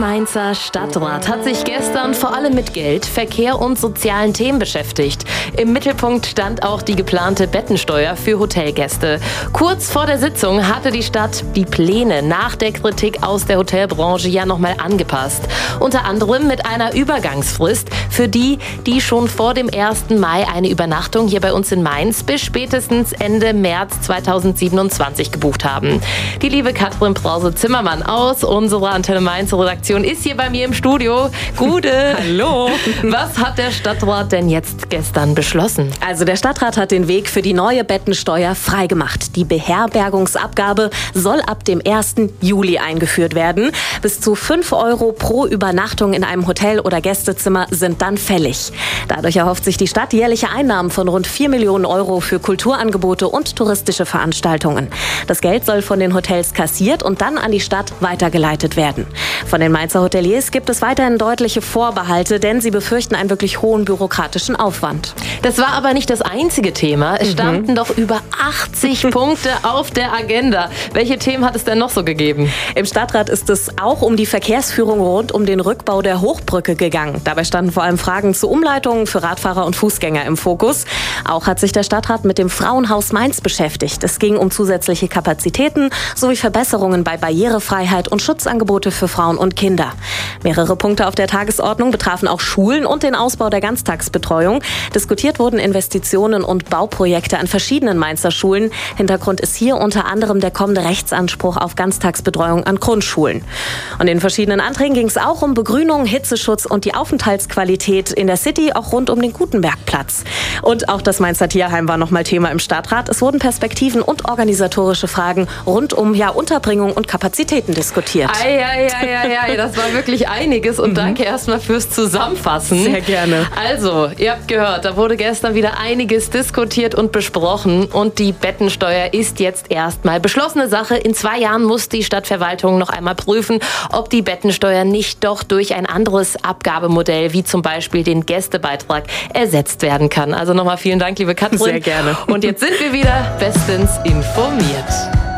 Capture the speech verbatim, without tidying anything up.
Mainzer Stadtrat hat sich gestern vor allem mit Geld, Verkehr und sozialen Themen beschäftigt. Im Mittelpunkt stand auch die geplante Bettensteuer für Hotelgäste. Kurz vor der Sitzung hatte die Stadt die Pläne nach der Kritik aus der Hotelbranche ja nochmal angepasst. Unter anderem mit einer Übergangsfrist für die, die schon vor dem ersten Mai eine Übernachtung hier bei uns in Mainz bis spätestens Ende März zweitausendsiebenundzwanzig gebucht haben. Die liebe Katrin Brause-Zimmermann aus unserer Antenne Mainz Redaktion ist hier bei mir im Studio. Gude. Hallo. Was hat der Stadtrat denn jetzt gestern beschlossen? Also der Stadtrat hat den Weg für die neue Bettensteuer freigemacht. Die Beherbergungsabgabe soll ab dem ersten Juli eingeführt werden. Bis zu fünf Euro pro Übernachtung in einem Hotel oder Gästezimmer sind dann fällig. Dadurch erhofft sich die Stadt jährliche Einnahmen von rund vier Millionen Euro für Kulturangebote und touristische Veranstaltungen. Das Geld soll von den Hotels kassiert und dann an die Stadt weitergeleitet werden. Von den Mainzer Hoteliers gibt es weiterhin deutliche Vorbehalte, denn sie befürchten einen wirklich hohen bürokratischen Aufwand. Das war aber nicht das einzige Thema. Es standen mhm. doch über achtzig Punkte auf der Agenda. Welche Themen hat es denn noch so gegeben? Im Stadtrat ist es auch um die Verkehrsführung rund um den Rückbau der Hochbrücke gegangen. Dabei standen vor allem Fragen zu Umleitungen für Radfahrer und Fußgänger im Fokus. Auch hat sich der Stadtrat mit dem Frauenhaus Mainz beschäftigt. Es ging um zusätzliche Kapazitäten sowie Verbesserungen bei Barrierefreiheit und Schutzangebote für Frauen und Kinder. Mehrere Punkte auf der Tagesordnung betrafen auch Schulen und den Ausbau der Ganztagsbetreuung. Diskutiert wurden Investitionen und Bauprojekte an verschiedenen Mainzer Schulen. Hintergrund ist hier unter anderem der kommende Rechtsanspruch auf Ganztagsbetreuung an Grundschulen. Und in verschiedenen Anträgen ging es auch um Begrünung, Hitzeschutz und die Aufenthaltsqualität in der City, auch rund um den Gutenbergplatz. Und auch das Mainzer Tierheim war nochmal Thema im Stadtrat. Es wurden Perspektiven und organisatorische Fragen rund um ja, Unterbringung und Kapazitäten diskutiert. Ei, ei, ei, ei, ei, das war wirklich einiges und mhm. danke erstmal fürs Zusammenfassen. Sehr gerne. Also, ihr habt gehört, da wurde gestern wieder einiges diskutiert und besprochen und die Bettensteuer ist jetzt erstmal beschlossene Sache. In zwei Jahren muss die Stadtverwaltung noch einmal prüfen, ob die Bettensteuer nicht doch durch ein anderes Abgabemodell, wie zum Beispiel den Gästebeitrag, ersetzt werden kann. Also nochmal vielen Dank, liebe Katrin. Sehr gerne. Und jetzt sind wir wieder bestens informiert.